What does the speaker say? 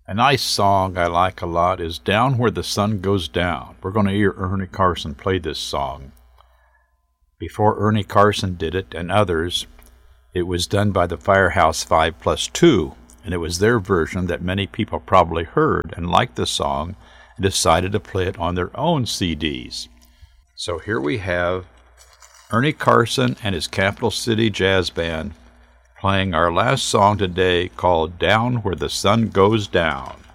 A nice song I like a lot is Down Where the Sun Goes Down. We're going to hear Ernie Carson play this song. Before Ernie Carson did it and others, it was done by the Firehouse 5+2, and it was their version that many people probably heard and liked the song and decided to play it on their own CDs. So here we have Ernie Carson and his Capital City Jazz Band playing our last song today called Down Where the Sun Goes Down.